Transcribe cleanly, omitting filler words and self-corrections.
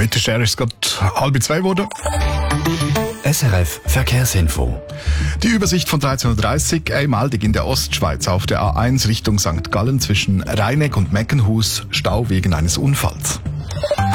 Mit der Schere ist es gerade 1:30 geworden. SRF Verkehrsinfo. Die Übersicht von 13:30 Uhr, einmalig in der Ostschweiz auf der A1 Richtung St. Gallen zwischen Rheineck und Meckenhus, Stau wegen eines Unfalls.